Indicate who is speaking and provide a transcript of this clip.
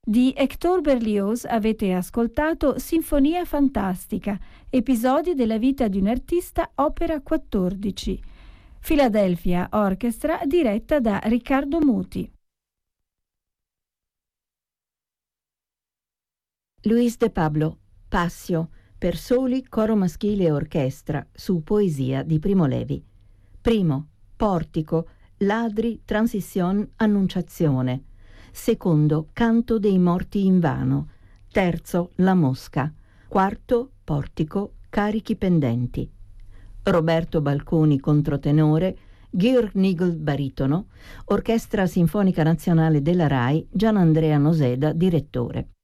Speaker 1: Di Hector Berlioz avete ascoltato Sinfonia fantastica, episodi della vita di un artista, opera 14. Philadelphia Orchestra, diretta da Riccardo Muti.
Speaker 2: Luis de Pablo, Passio, per soli, coro maschile e orchestra, su poesia di Primo Levi. Primo, Portico, ladri, transition, annunciazione. Secondo, canto dei morti invano. Terzo, la mosca. Quarto, portico, carichi pendenti. Roberto Balconi, controtenore. Georg Nigel, baritono. Orchestra Sinfonica Nazionale della RAI, Gian Andrea Noseda, direttore.